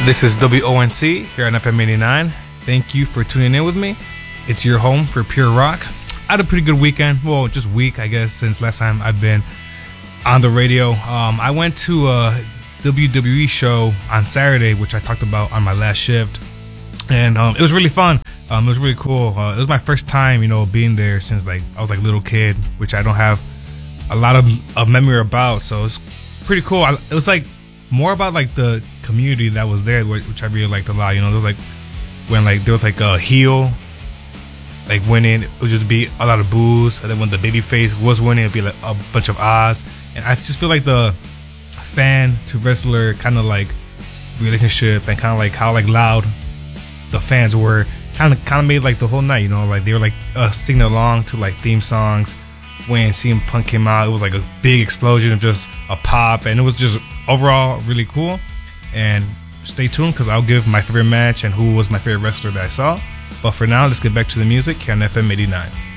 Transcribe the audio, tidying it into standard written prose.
This is WONC here on FM 89. Thank you for tuning in with me. It's your home for pure rock. I had a pretty good weekend. Well, just week, I guess, since last time I've been on the radio. I went to a WWE show on Saturday, which I talked about on my last shift. And it was really fun. It was really cool. It was my first time, being there since I was a little kid, which I don't have a lot of memory about. So it was pretty cool. It was more about the community that was there, which I really liked a lot. There was when there was a heel winning, it would just be a lot of boos, and then when the baby face was winning, it'd be a bunch of ahs. And I just feel the fan to wrestler kind of relationship, and kind of how loud the fans were kind of made the whole night. They were singing along to theme songs. When CM Punk came out, it was a big explosion of just a pop, and it was just overall really cool. And stay tuned, because I'll give my favorite match and who was my favorite wrestler that I saw. But for now, let's get back to the music here on FM 89.